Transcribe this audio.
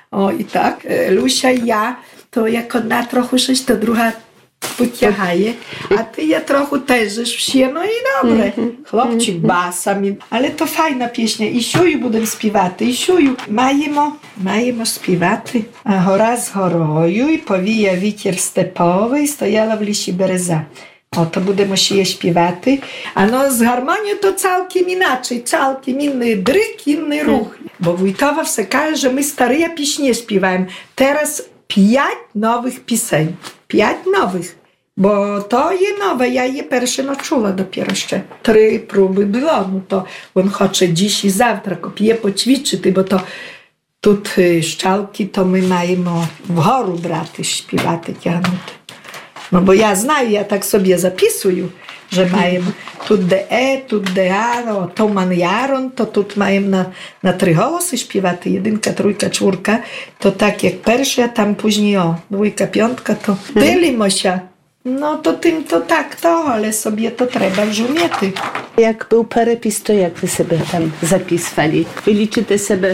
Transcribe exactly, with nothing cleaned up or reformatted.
О, і так, Люся і я, то як одна трохи щось, то друга потягає, а ти я трохи теж ще, ну і добре. Хлопчик басами. Але то файна пісня. І щою будемо співати, і щою. Маємо, маємо співати. А гора з горою, і повія вітер степовий, стояла в лісі береза. О, то будемо ще співати. А ну з гармонією то цілком іначе, цілком інний дрик, інний рух. Бо Вуйтова все каже, що ми старі пісні співаємо. Зараз п'ять нових пісень. П'ять нових. Бо то є нове, я її перше не чула допіро ще. Три проби було, ну то він хоче dziś і завтра копіє почвідчити, бо то тут щалки, то ми маємо вгору брати, співати, тягнути. Ну, бо я знаю, я так собі записую, що маємо тут де е, тут де а, о, то манярон, то тут маємо на, на три голоси співати, єдинка, труйка, чвórka, то так як перше, а там później о, двойка, п'ятка, то ділимося. No to tym to tak to, ale sobie to trzeba rozumieć. Jak był perepis, to jak wy sobie tam zapisywali? Wyliczycie sobie